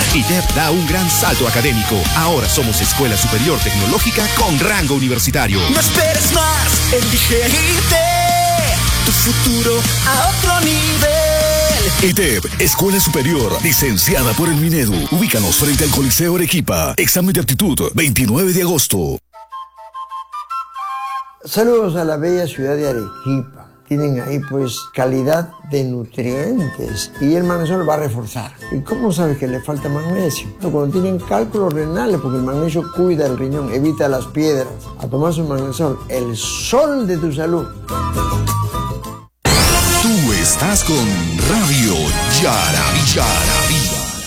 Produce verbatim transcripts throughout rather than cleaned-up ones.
I T E P da un gran salto académico. Ahora somos Escuela Superior Tecnológica con rango universitario. No esperes más, elige I T E P, tu futuro a otro nivel. I T E P, Escuela Superior, licenciada por el Minedu. Ubícanos frente al Coliseo Arequipa. Examen de aptitud, veintinueve de agosto. Saludos a la bella ciudad de Arequipa. Tienen ahí pues calidad de nutrientes y el magnesio va a reforzar. ¿Y cómo sabes que le falta magnesio? Cuando tienen cálculos renales, porque el magnesio cuida el riñón, evita las piedras. A tomar su magnesio, el sol de tu salud. Tú estás con Radio Yaraví. Yaraví.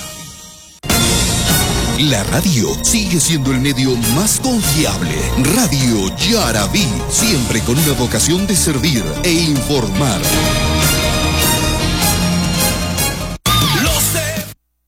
La radio sigue siendo el medio más confiable. Radio Yaraví, siempre con una vocación de servir e informar. Lo sé.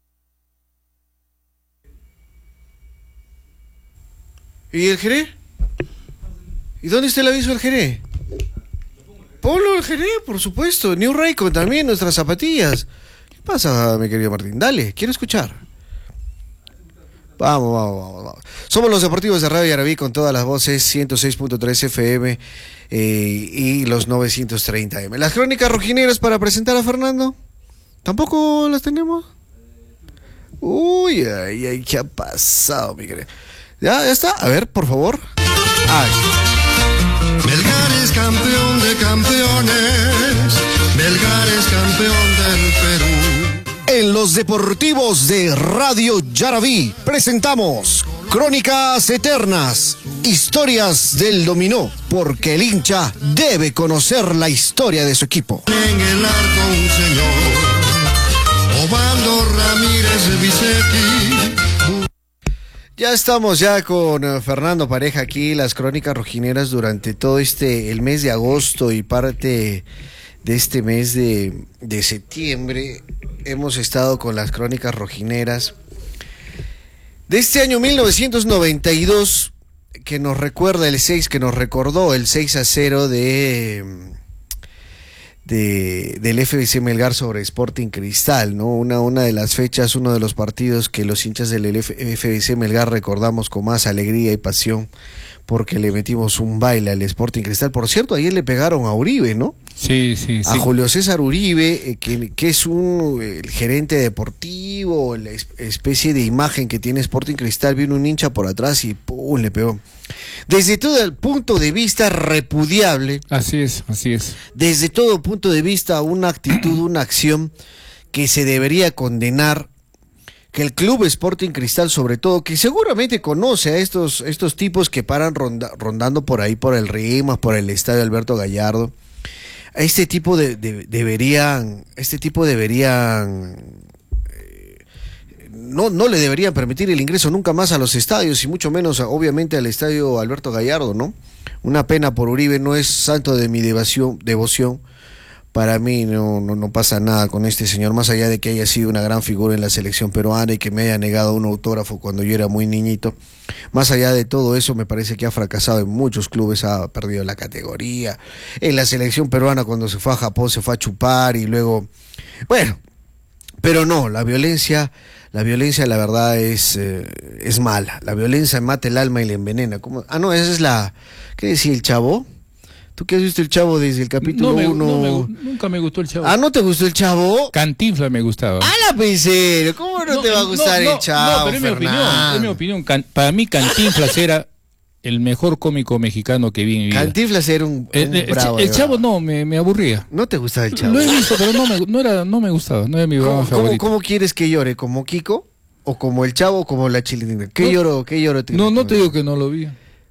¿Y el Jerez? ¿Y dónde está el aviso del Jerez? Polo el Jerez, por supuesto. New Raycon también, nuestras zapatillas. ¿Qué pasa, mi querido Martín? Dale, quiero escuchar. Vamos, vamos, vamos, vamos. Somos los deportivos de Radio Yaraví con todas las voces, ciento seis punto tres F M eh, y los novecientos treinta M. ¿Las crónicas rojineras para presentar a Fernando? ¿Tampoco las tenemos? Uy, ay, ay, ¿qué ha pasado, mi querido? ¿Ya, ya está? A ver, por favor. Ay. Melgar es campeón de campeones, Melgar es campeón del Perú. En los deportivos de Radio Yaraví presentamos Crónicas Eternas, historias del dominó, porque el hincha debe conocer la historia de su equipo. En el arco un señor, Osvaldo Ramírez Vicenti. Ya estamos ya con uh, Fernando Pareja aquí, las crónicas rojineras durante todo este, el mes de agosto y parte de este mes de, de septiembre. Hemos estado con las crónicas rojineras de este año mil novecientos noventa y dos, que nos recuerda el seis, que nos recordó el seis a cero de, de del F B C Melgar sobre Sporting Cristal, ¿no? Una, una de las fechas, uno de los partidos que los hinchas del F B C Melgar recordamos con más alegría y pasión, porque le metimos un baile al Sporting Cristal. Por cierto, ayer le pegaron a Uribe, ¿no? Sí, sí, sí. A Julio César Uribe, eh, que, que es un el gerente deportivo, la es, especie de imagen que tiene Sporting Cristal. Vino un hincha por atrás y ¡pum!, le pegó. Desde todo el punto de vista repudiable. Así es, así es. Desde todo punto de vista, una actitud, una acción que se debería condenar. Que el Club Sporting Cristal, sobre todo, que seguramente conoce a estos, estos tipos que paran ronda, rondando por ahí, por el Rimas, por el Estadio Alberto Gallardo. A este tipo de, de, deberían, este tipo deberían, eh, no, no le deberían permitir el ingreso nunca más a los estadios y mucho menos, obviamente, al Estadio Alberto Gallardo, ¿no? Una pena por Uribe, no es santo de mi devoción, devoción. Para mí no, no, no pasa nada con este señor, más allá de que haya sido una gran figura en la selección peruana y que me haya negado un autógrafo cuando yo era muy niñito. Más allá de todo eso, me parece que ha fracasado en muchos clubes, ha perdido la categoría. En la selección peruana, cuando se fue a Japón, se fue a chupar y luego... Bueno, pero no, la violencia, la violencia la verdad es, eh, es mala. La violencia mata el alma y le envenena. ¿Cómo? Ah, no, esa es la... ¿Qué decía el Chavo? ¿Tú qué has visto el Chavo desde el capítulo uno? No no nunca me gustó el Chavo. ¿Ah, no te gustó el Chavo? Cantinflas me gustaba. ¡Ah, la pensé! ¿Cómo no, no te va a gustar no, el Chavo, No, pero es mi opinión, es mi opinión. Can, para mí Cantinflas era el mejor cómico mexicano que vi en mi vida. Cantinflas era un, un el, el, bravo. El, el Chavo no, me, me aburría. ¿No te gustaba el Chavo? Lo he visto, pero no me, no era, no me gustaba, no era mi ¿Cómo, favorito. ¿cómo, ¿Cómo quieres que llore? ¿Como Kiko? ¿O como el Chavo o como la Chilindrina? ¿Qué no, lloro? ¿Qué lloro? No, no te digo que no lo vi.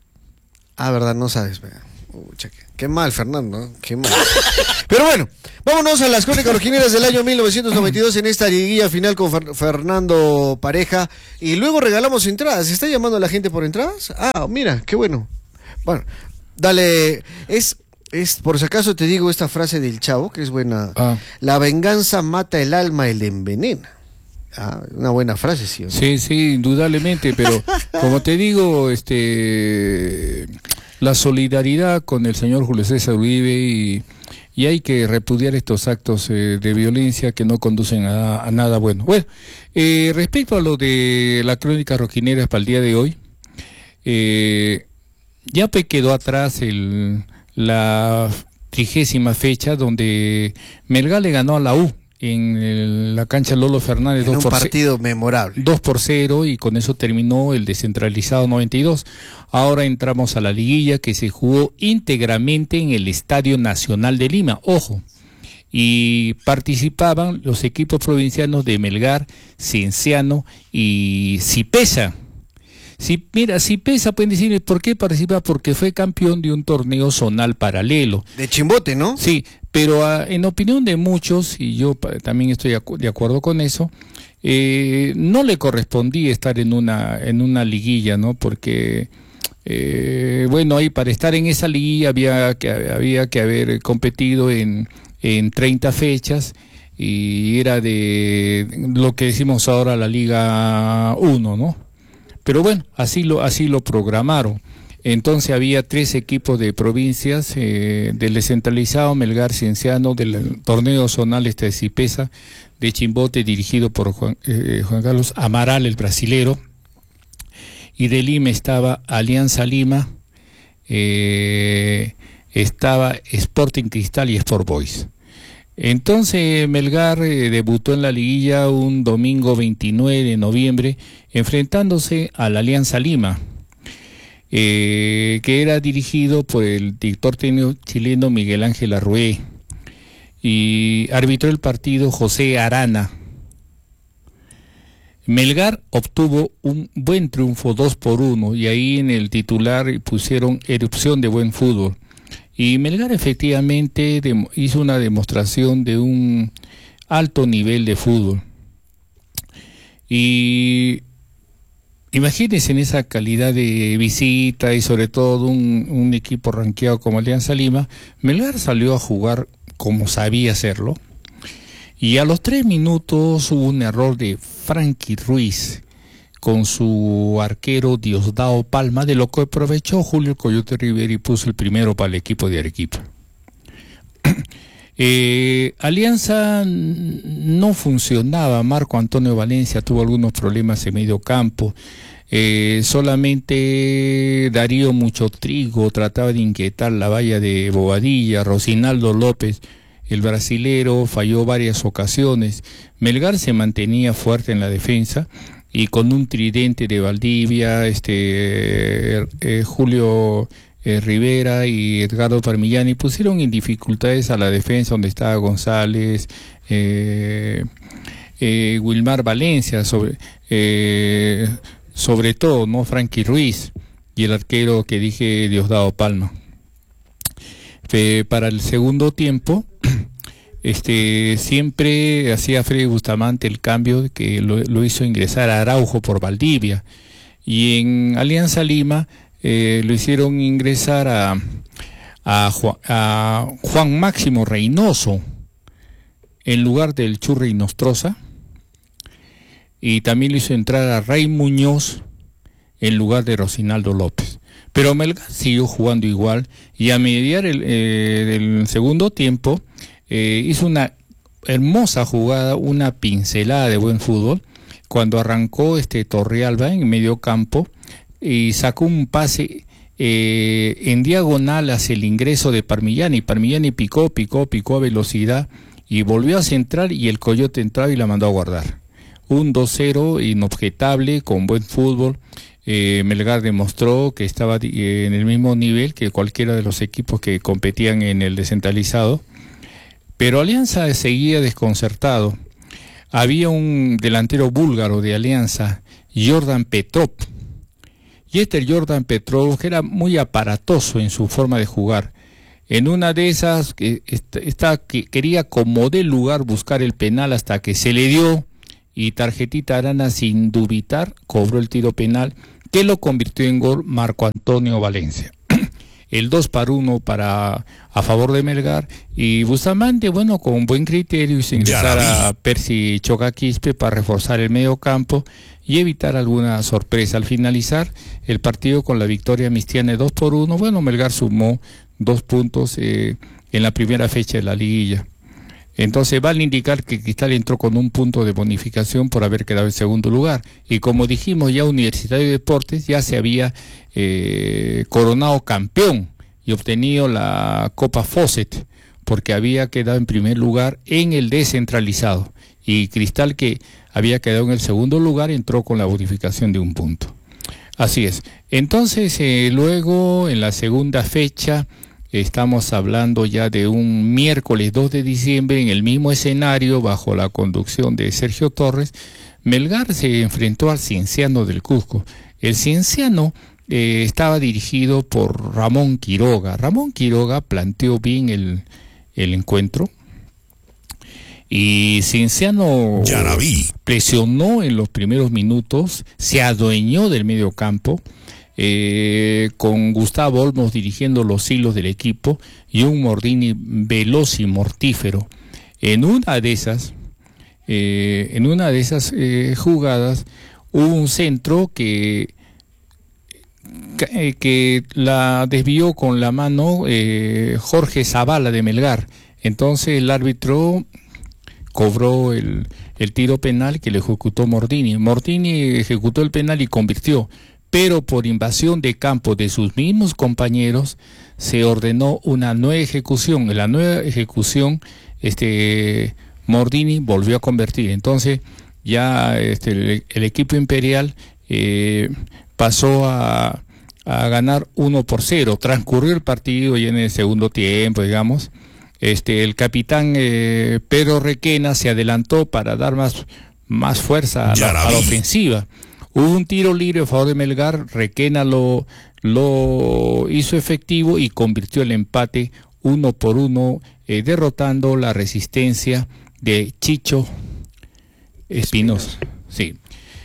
Ah, verdad, no sabes. Ucha, qué, qué mal, Fernando, ¿no? Qué mal. Pero bueno, vámonos a las crónicas rojineras del año mil novecientos noventa y dos en esta liguilla final con Fer Fernando Pareja. Y luego regalamos entradas. ¿Se está llamando a la gente por entradas? Ah, mira, qué bueno. Bueno, dale. Es, es por si acaso te digo esta frase del Chavo, que es buena. Ah. La venganza mata el alma y le envenena. Ah, una buena frase, sí. ¿No? Sí, sí, indudablemente, pero como te digo, este... la solidaridad con el señor Julio César Uribe y, y hay que repudiar estos actos eh, de violencia que no conducen a, a nada bueno. Bueno, eh, respecto a lo de la crónica rojinera para el día de hoy, eh, ya pues quedó atrás el, la trigésima fecha donde Melgar le ganó a la U en el, la cancha Lolo Fernández. En un partido memorable. dos por cero, y con eso terminó el descentralizado noventa y dos. Ahora entramos a la liguilla, que se jugó íntegramente en el Estadio Nacional de Lima. Ojo, y participaban los equipos provincianos de Melgar, Cienciano y Cipesa. Si, mira, Cipesa, pueden decirme por qué participa, porque fue campeón de un torneo zonal paralelo. De Chimbote, ¿no? Sí, pero uh, en opinión de muchos, y yo pa, también estoy acu de acuerdo con eso, eh, no le correspondía estar en una, en una liguilla, ¿no? Porque, eh, bueno, ahí para estar en esa liguilla había que, había que haber competido en, en treinta fechas, y era de lo que decimos ahora la Liga uno, ¿no? Pero bueno, así lo, así lo programaron. Entonces había tres equipos de provincias, eh, del descentralizado Melgar, Cienciano, del torneo zonal este de Cipesa, de Chimbote, dirigido por Juan, eh, Juan Carlos Amaral, el brasilero, y de Lima estaba Alianza Lima, eh, estaba Sporting Cristal y Sport Boys. Entonces Melgar eh, debutó en la liguilla un domingo veintinueve de noviembre, enfrentándose a la Alianza Lima, eh, que era dirigido por el director técnico chileno Miguel Ángel Arrué, y arbitró el partido José Arana. Melgar obtuvo un buen triunfo dos por uno, y ahí en el titular pusieron erupción de buen fútbol. Y Melgar efectivamente hizo una demostración de un alto nivel de fútbol. Y imagínense en esa calidad de visita, y sobre todo un, un equipo rankeado como Alianza Lima, Melgar salió a jugar como sabía hacerlo. Y a los tres minutos hubo un error de Frankie Ruiz con su arquero Diosdado Palma, de lo que aprovechó Julio Coyote Rivera y puso el primero para el equipo de Arequipa. eh, Alianza no funcionaba, Marco Antonio Valencia tuvo algunos problemas en medio campo, eh, solamente Darío Muchotrigo trataba de inquietar la valla de Bobadilla, Rosinaldo López, el brasilero, falló varias ocasiones. Melgar se mantenía fuerte en la defensa, y con un tridente de Valdivia, este eh, eh, Julio eh, Rivera y Edgardo Parmigiani pusieron en dificultades a la defensa, donde estaba González, eh, eh, Wilmar Valencia, sobre, eh, sobre todo, ¿no? Frankie Ruiz y el arquero que dije, Diosdado Palma. Eh, para el segundo tiempo, Este, siempre hacía Freddy Bustamante el cambio que lo, lo hizo ingresar a Araujo por Valdivia, y en Alianza Lima eh, lo hicieron ingresar a, a, Juan, a Juan Máximo Reynoso en lugar del Churri Nostroza, y también lo hizo entrar a Rey Muñoz en lugar de Rosinaldo López. Pero Melgar siguió jugando igual, y a mediar el, eh, el segundo tiempo Eh, hizo una hermosa jugada, una pincelada de buen fútbol, cuando arrancó este Torrealba en medio campo y sacó un pase eh, en diagonal hacia el ingreso de Parmigiani. Parmigiani picó, picó, picó a velocidad y volvió a centrar, y el Coyote entraba y la mandó a guardar. Un dos cero inobjetable, con buen fútbol. Eh, Melgar demostró que estaba eh, en el mismo nivel que cualquiera de los equipos que competían en el descentralizado. Pero Alianza seguía desconcertado. Había un delantero búlgaro de Alianza, Jordan Petrov. Y este Jordan Petrov era muy aparatoso en su forma de jugar. En una de esas, que, esta, que quería como de lugar buscar el penal hasta que se le dio, y Tarjetita Arana, sin dubitar, cobró el tiro penal, que lo convirtió en gol Marco Antonio Valencia. El dos para uno para, a favor de Melgar, y Bustamante, bueno, con buen criterio, hizo ingresar a Percy Chocaquispe para reforzar el medio campo y evitar alguna sorpresa. Al finalizar el partido con la victoria mistiana de dos por uno, bueno, Melgar sumó dos puntos eh, en la primera fecha de la liguilla. Entonces vale indicar que Cristal entró con un punto de bonificación por haber quedado en segundo lugar. Y como dijimos, ya Universitario de Deportes ya se había eh, coronado campeón y obtenido la Copa Fawcett, porque había quedado en primer lugar en el descentralizado. Y Cristal, que había quedado en el segundo lugar, entró con la bonificación de un punto. Así es. Entonces, eh, luego, en la segunda fecha, estamos hablando ya de un miércoles dos de diciembre, en el mismo escenario, bajo la conducción de Sergio Torres, Melgar se enfrentó al Cienciano del Cusco. El Cienciano eh, estaba dirigido por Ramón Quiroga. Ramón Quiroga planteó bien el, el encuentro. Y Cienciano presionó en los primeros minutos, se adueñó del medio campo, eh, con Gustavo Olmos dirigiendo los hilos del equipo y un Mordini veloz y mortífero. En una de esas, eh, en una de esas eh, jugadas hubo un centro que, que, que la desvió con la mano eh, Jorge Zavala de Melgar. Entonces el árbitro cobró el, el tiro penal que le ejecutó Mordini. Mordini ejecutó el penal y convirtió, pero por invasión de campo de sus mismos compañeros se ordenó una nueva ejecución. En la nueva ejecución, este Mordini volvió a convertir. Entonces ya este, el, el equipo imperial eh, pasó a, a ganar uno por cero. Transcurrió el partido ya en el segundo tiempo, digamos. Este, el capitán eh, Pedro Requena se adelantó para dar más, más fuerza a la, a la ofensiva. Hubo un tiro libre a favor de Melgar, Requena lo, lo hizo efectivo y convirtió el empate uno por uno, eh, derrotando la resistencia de Chicho Espinosa. Sí.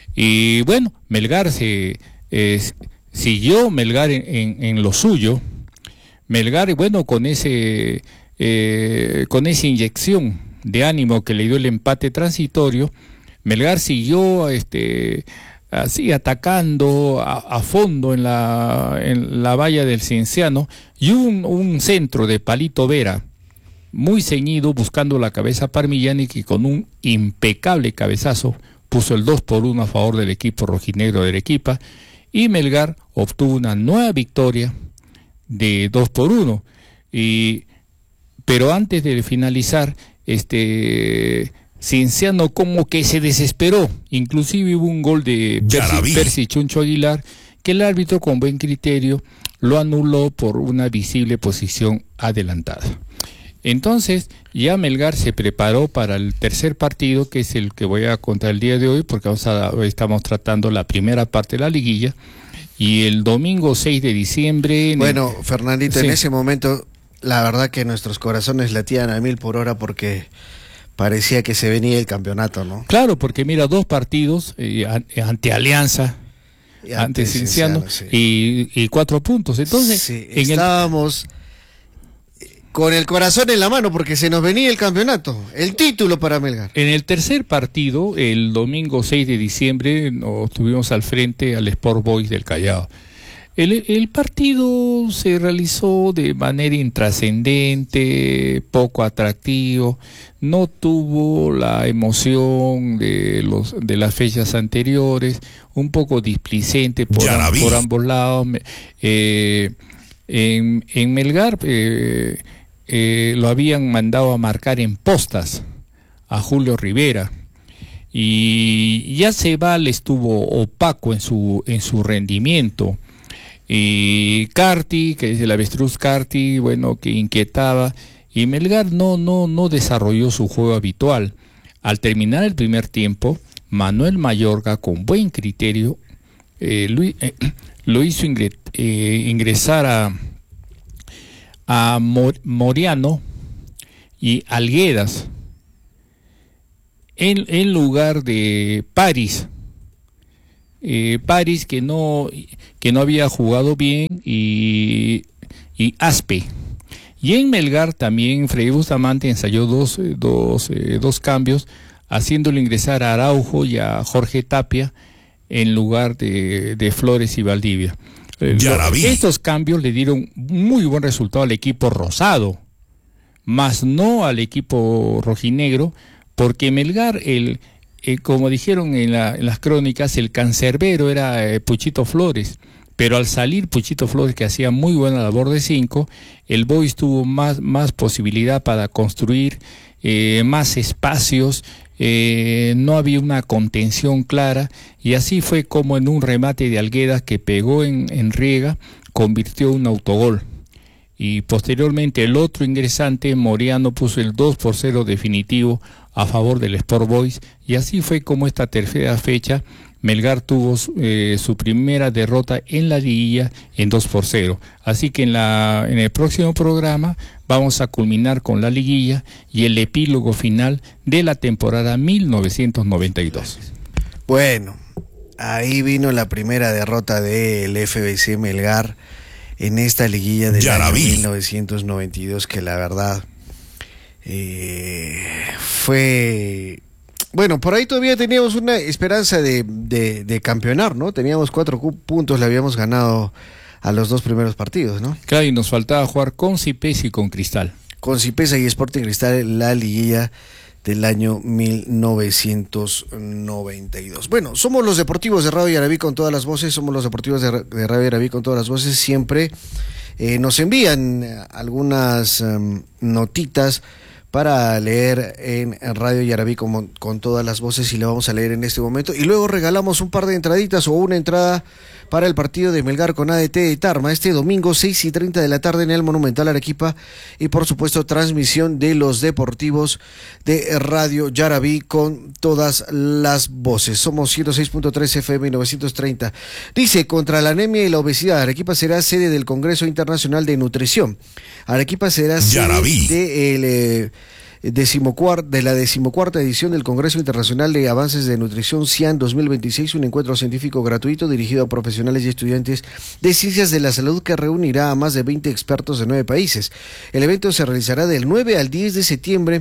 Y bueno, Melgar se eh, siguió Melgar en, en, en lo suyo. Melgar, bueno, con ese... Eh, con esa inyección de ánimo que le dio el empate transitorio, Melgar siguió este, así atacando a, a fondo en la, en la valla del Cienciano, y un, un centro de Palito Vera muy ceñido buscando la cabeza Parmigiani, que con un impecable cabezazo puso el dos por uno a favor del equipo rojinegro de Arequipa, y Melgar obtuvo una nueva victoria de dos por uno. Y pero antes de finalizar, este Cienciano como que se desesperó. Inclusive hubo un gol de Percy, Percy Chuncho Aguilar, que el árbitro con buen criterio lo anuló por una visible posición adelantada. Entonces ya Melgar se preparó para el tercer partido, que es el que voy a contar el día de hoy, porque vamos a, hoy estamos tratando la primera parte de la liguilla. Y el domingo seis de diciembre... Bueno, Fernandito, sí. En ese momento... La verdad que nuestros corazones latían a mil por hora porque parecía que se venía el campeonato, ¿no? Claro, porque mira, dos partidos eh, ante Alianza, y ante Cienciano, sí. y, y cuatro puntos. Entonces, sí, en estábamos el... con el corazón en la mano porque se nos venía el campeonato, el título para Melgar. En el tercer partido, el domingo seis de diciembre, nos tuvimos al frente al Sport Boys del Callao. El, el partido se realizó de manera intrascendente, poco atractivo, no tuvo la emoción de los de las fechas anteriores, un poco displicente por, por ambos lados. Eh, en, en Melgar eh, eh, lo habían mandado a marcar en postas a Julio Rivera, y ya Cebal estuvo opaco en su en su rendimiento. Y Carti, que es el avestruz Carti, bueno, que inquietaba, y Melgar no, no, no desarrolló su juego habitual. Al terminar el primer tiempo, Manuel Mayorga, con buen criterio, eh, lo, eh, lo hizo ingre, eh, ingresar a, a Mor, Moriano y Alguedas en, en lugar de París. Eh, París que no que no había jugado bien, y, y Aspe. Y en Melgar también Freddy Bustamante ensayó dos, dos, eh, dos cambios, haciéndolo ingresar a Araujo y a Jorge Tapia en lugar de, de Flores y Valdivia. Eh, lo, estos cambios le dieron muy buen resultado al equipo rosado. más no al equipo rojinegro, porque Melgar, el eh, como dijeron en, la, en las crónicas, el cancerbero era eh, Puchito Flores, pero al salir Puchito Flores, que hacía muy buena labor de cinco, el Boys tuvo más, más posibilidad para construir eh, más espacios, eh, no había una contención clara, y así fue como en un remate de Alguedas que pegó en, en Riega, convirtió un autogol. Y posteriormente el otro ingresante, Moreano, puso el dos por cero definitivo a favor del Sport Boys, y así fue como esta tercera fecha Melgar tuvo eh, su primera derrota en la liguilla en dos por cero. Así que en, la, en el próximo programa vamos a culminar con la liguilla y el epílogo final de la temporada mil novecientos noventa y dos. Bueno, ahí vino la primera derrota del F B C Melgar en esta liguilla del año mil novecientos noventa y dos, que la verdad eh, fue... Bueno, por ahí todavía teníamos una esperanza de, de, de campeonar, ¿no? Teníamos cuatro puntos, le habíamos ganado a los dos primeros partidos, ¿no? Claro, y nos faltaba jugar con Cipesa y con Cristal. Con Cipesa y Sporting Cristal, la liguilla del año mil novecientos noventa y dos. Bueno, somos los deportivos de Radio Yarabí con todas las voces, somos los deportivos de, de Radio Yarabí con todas las voces, siempre eh, nos envían algunas um, notitas para leer en, en Radio Yarabí con, con todas las voces, y le vamos a leer en este momento, y luego regalamos un par de entraditas o una entrada para el partido de Melgar con A D T de Tarma este domingo seis y treinta de la tarde en el Monumental Arequipa, y por supuesto transmisión de los deportivos de Radio Yarabí con todas las voces. Somos ciento seis punto tres F M novecientos treinta. Dice: contra la anemia y la obesidad, Arequipa será sede del Congreso Internacional de Nutrición. Arequipa será sede de el eh, Decimocuart, de la decimocuarta edición del Congreso Internacional de Avances de Nutrición CIAN dos mil veintiséis, un encuentro científico gratuito dirigido a profesionales y estudiantes de ciencias de la salud que reunirá a más de veinte expertos de nueve países. El evento se realizará del nueve al diez de septiembre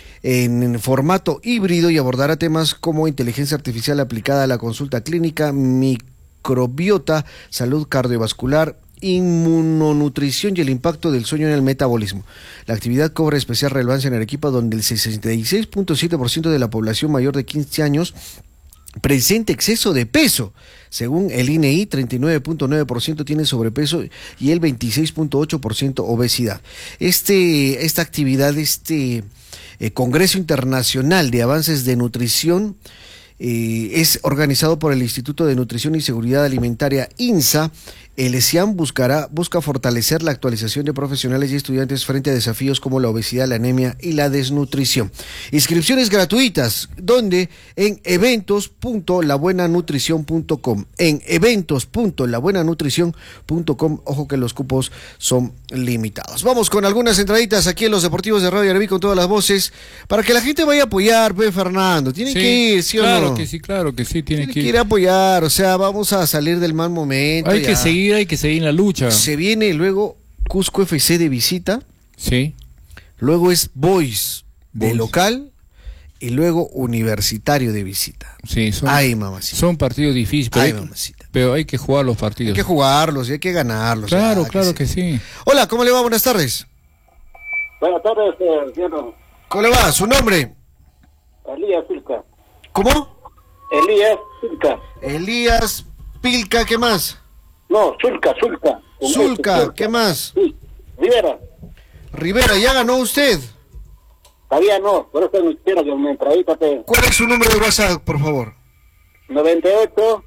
en formato híbrido y abordará temas como inteligencia artificial aplicada a la consulta clínica, microbiota, salud cardiovascular, inmunonutrición y el impacto del sueño en el metabolismo. La actividad cobra especial relevancia en Arequipa, donde el sesenta y seis punto siete por ciento de la población mayor de quince años presenta exceso de peso. Según el I N E I, treinta y nueve punto nueve por ciento tiene sobrepeso y el veintiséis punto ocho por ciento obesidad. Este, esta actividad, este eh, Congreso Internacional de Avances de Nutrición, eh, es organizado por el Instituto de Nutrición y Seguridad Alimentaria INSA. El CIAN buscará, busca fortalecer la actualización de profesionales y estudiantes frente a desafíos como la obesidad, la anemia y la desnutrición. Inscripciones gratuitas, donde en eventos punto la buena nutrición punto com, en eventos punto la buena nutrición punto com. Ojo que los cupos son limitados. Vamos con algunas entraditas aquí en los deportivos de Radio Yarabí con todas las voces, para que la gente vaya a apoyar, pues, Fernando. Tiene sí, que ir, ¿sí o claro no? que sí, claro que sí, tiene, tiene que ir. que ir a apoyar, o sea, vamos a salir del mal momento. Hay ya. que seguir, hay que seguir en la lucha. Se viene luego Cusco F C de visita. Sí. Luego es Boys de Boys. local, y luego Universitario de visita. Sí, son, Ay, mamacita. son partidos difíciles, pero, Ay, hay, mamacita. pero hay que jugar los partidos. Hay que jugarlos y hay que ganarlos. Claro, ya, claro que, que sí. sí. Hola, ¿cómo le va? Buenas tardes. Buenas tardes, eh, señor. ¿Cómo le va? ¿Su nombre? Elías Pilca. ¿Cómo? Elías Pilca. Elías Pilca, ¿qué más? No, Zulca, Zulca. Zulca, ¿qué más? Sí, Rivera. Rivera, ¿ya ganó usted? Todavía no, por eso me espera que me entradita. Te... ¿Cuál es su número de WhatsApp, por favor? noventa y ocho.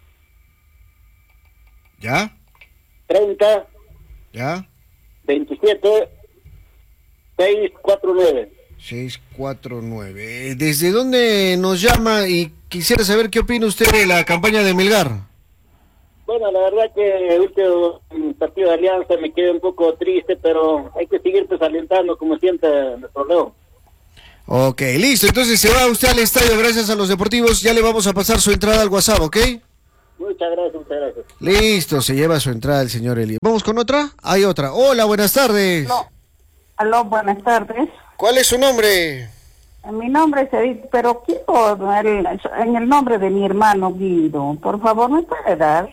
¿Ya? treinta. ¿Ya? veintisiete. seiscientos cuarenta y nueve. seiscientos cuarenta y nueve. ¿Desde dónde nos llama? Y quisiera saber qué opina usted de la campaña de Melgar. Bueno, la verdad que el último partido de Alianza me quedé un poco triste, pero hay que seguir pues alentando como siempre nuestro León. Ok, listo. Entonces se va usted al estadio gracias a los deportivos. Ya le vamos a pasar su entrada al WhatsApp, ¿ok? Muchas gracias, muchas gracias. Listo, se lleva su entrada el señor Eli. ¿Vamos con otra? Hay otra. Hola, buenas tardes. No. Aló, buenas tardes. ¿Cuál es su nombre? Mi nombre es Edith, pero quiero el, en el nombre de mi hermano Guido. Por favor, ¿me puede dar?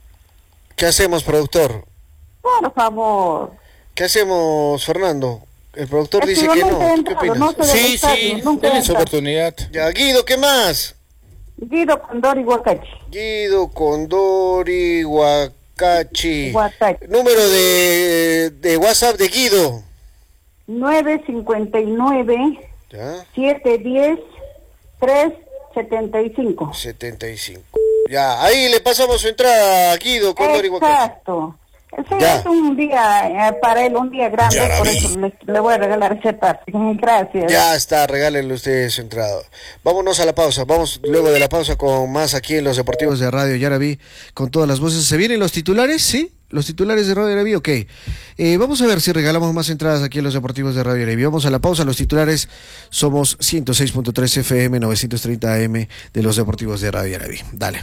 ¿Qué hacemos, productor? Por favor. ¿Qué hacemos, Fernando? El productor Es que dice yo que nunca he no. ¿Tú qué entrado, opinas? no sé del Sí, estadio, sí, nunca he denle su entrado. oportunidad. Ya, Guido, ¿qué más? Guido Condori Huacachi. Guido Condori Huacachi. Huacachi. Número de, de WhatsApp de Guido. nueve cincuenta y nueve, Ya, siete diez, tres setenta y cinco. setenta y cinco. Ya, ahí le pasamos su entrada a Guido Condori Huacachi. Exacto. Ese Ya. es un día, eh, para él un día grande, Ya la por vi. eso le, le voy a regalar ese parte. Gracias. Ya está, regálenle ustedes su entrada. Vámonos a la pausa, vamos luego de la pausa con más aquí en los Deportivos de Radio Yaraví, con todas las voces. ¿Se vienen los titulares? ¿Sí? ¿Los titulares de Radio Yaraví? Ok. Eh, vamos a ver si regalamos más entradas aquí en los Deportivos de Radio Yaraví. Vamos a la pausa, los titulares somos ciento seis punto tres F M, novecientos treinta A M de los Deportivos de Radio Yaraví. Dale.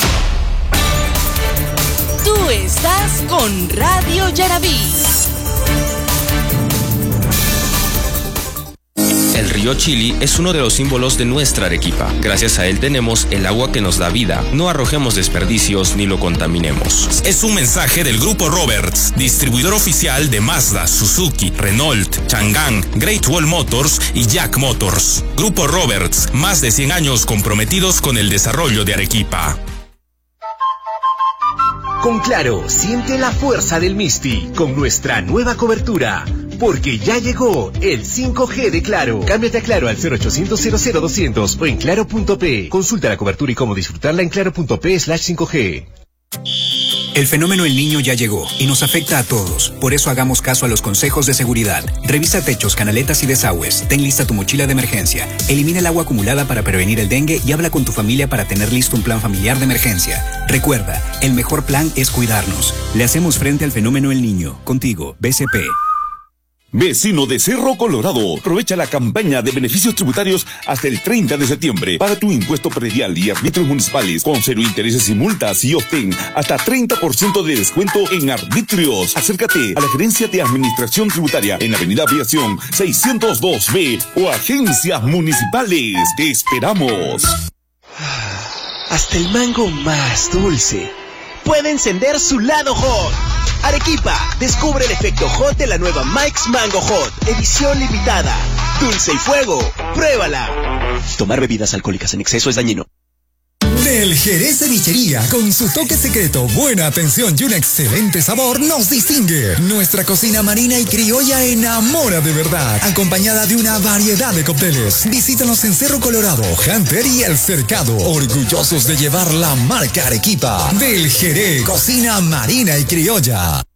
Tú estás con Radio Yaraví. El río Chili es uno de los símbolos de nuestra Arequipa. Gracias a él tenemos el agua que nos da vida. No arrojemos desperdicios ni lo contaminemos. Es un mensaje del Grupo Roberts, distribuidor oficial de Mazda, Suzuki, Renault, Chang'an, Great Wall Motors y Jack Motors. Grupo Roberts, más de cien años comprometidos con el desarrollo de Arequipa. Con Claro, siente la fuerza del Misti con nuestra nueva cobertura. Porque ya llegó el cinco G de Claro. Cámbiate a Claro al cero ochocientos cero cero doscientos o en claro punto pe. Consulta la cobertura y cómo disfrutarla en claro punto pe slash cinco G. El fenómeno El Niño ya llegó y nos afecta a todos. Por eso hagamos caso a los consejos de seguridad. Revisa techos, canaletas y desagües. Ten lista tu mochila de emergencia. Elimina el agua acumulada para prevenir el dengue y habla con tu familia para tener listo un plan familiar de emergencia. Recuerda, el mejor plan es cuidarnos. Le hacemos frente al fenómeno El Niño. Contigo, B C P. Vecino de Cerro Colorado, aprovecha la campaña de beneficios tributarios hasta el treinta de septiembre. Paga tu impuesto predial y arbitrios municipales con cero intereses y multas y obtén hasta treinta por ciento de descuento en arbitrios. Acércate a la Gerencia de Administración Tributaria en la Avenida Aviación seiscientos dos B o agencias municipales. Te esperamos. Hasta el mango más dulce puede encender su lado hot. Arequipa, descubre el efecto hot de la nueva Mike's Mango Hot, edición limitada. Dulce y fuego, pruébala. Tomar bebidas alcohólicas en exceso es dañino. Del Jerez Cevichería, con su toque secreto, buena atención y un excelente sabor, nos distingue. Nuestra cocina marina y criolla enamora de verdad, acompañada de una variedad de cócteles. Visítanos en Cerro Colorado, Hunter y El Cercado, orgullosos de llevar la marca Arequipa. Del Jerez, cocina marina y criolla.